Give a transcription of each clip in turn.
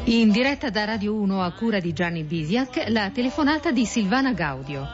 In diretta da Radio 1 a cura di Gianni Bisiak, la telefonata di Silvana Gaudio.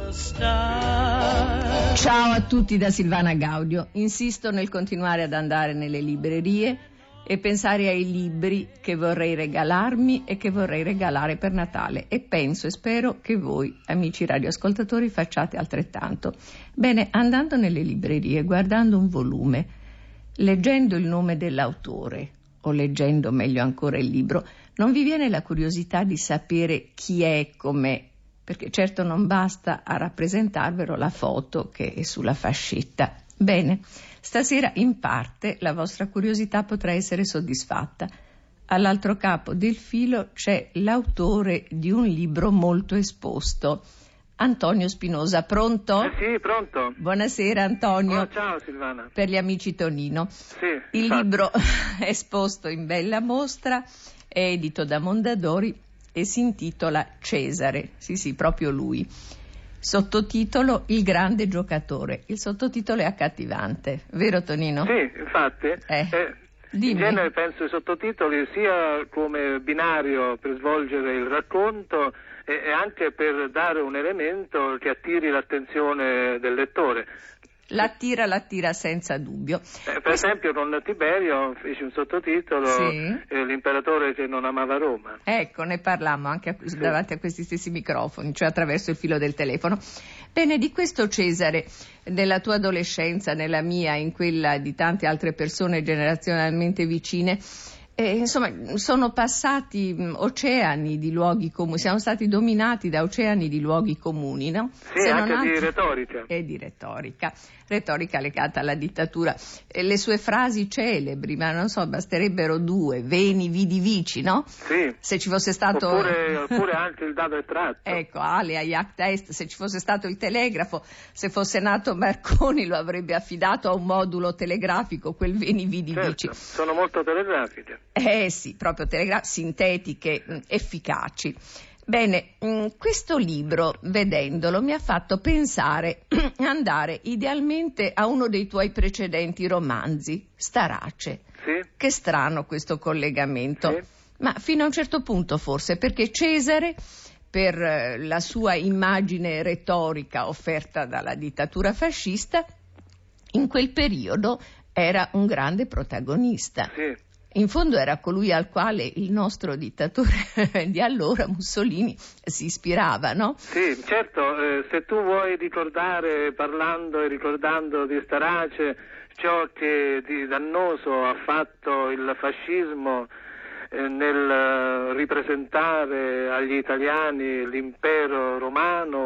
Ciao a tutti da Silvana Gaudio. Insisto nel continuare ad andare nelle librerie e pensare ai libri che vorrei regalarmi e che vorrei regalare per Natale, e penso e spero che voi, amici radioascoltatori, facciate altrettanto. Bene, andando nelle librerie, guardando un volume, leggendo il nome dell'autore o leggendo meglio ancora il libro, non vi viene la curiosità di sapere chi è, com'è? Perché certo non basta a rappresentarvelo la foto che è sulla fascetta. Bene, stasera in parte la vostra curiosità potrà essere soddisfatta. All'altro capo del filo c'è l'autore di un libro molto esposto, Antonio Spinosa. Pronto? Sì, pronto. Buonasera Antonio. Oh, ciao Silvana. Per gli amici Tonino. Sì, Il infatti. libro è esposto in bella mostra, è edito da Mondadori e si intitola Cesare. Sì, proprio lui. Sottotitolo Il grande giocatore. Il sottotitolo è accattivante, vero Tonino? Sì, infatti. Dimmi. In genere penso ai sottotitoli sia come binario per svolgere il racconto e anche per dare un elemento che attiri l'attenzione del lettore. L'attira senza dubbio. Per esempio con Tiberio fece un sottotitolo, sì. L'imperatore che non amava Roma. Ecco, ne parlammo anche davanti a questi stessi microfoni, cioè attraverso il filo del telefono. Bene, di questo Cesare, nella tua adolescenza, nella mia, in quella di tante altre persone generazionalmente vicine, insomma, sono passati oceani di luoghi comuni, siamo stati dominati da oceani di luoghi comuni, no? Sì, anche di retorica. E di retorica legata alla dittatura. Le sue frasi celebri, ma non so, basterebbero due: veni, vidi, vici, no? Sì. Se ci fosse stato... Oppure anche il dado è tratto. Ecco, alea, iacta est, se ci fosse stato il telegrafo, se fosse nato Marconi lo avrebbe affidato a un modulo telegrafico, quel veni, vidi, vici. Sono molto telegrafiche. Sì, proprio sintetiche, efficaci. Bene, questo libro, vedendolo, mi ha fatto pensare andare idealmente a uno dei tuoi precedenti romanzi, Starace. Sì. Che strano questo collegamento. Sì. Ma fino a un certo punto forse, perché Cesare, per la sua immagine retorica offerta dalla dittatura fascista, in quel periodo era un grande protagonista. Sì. In fondo era colui al quale il nostro dittatore di allora, Mussolini, si ispirava, no? Sì, certo, se tu vuoi ricordare, parlando e ricordando di Starace, ciò che di dannoso ha fatto il fascismo nel ripresentare agli italiani l'impero romano,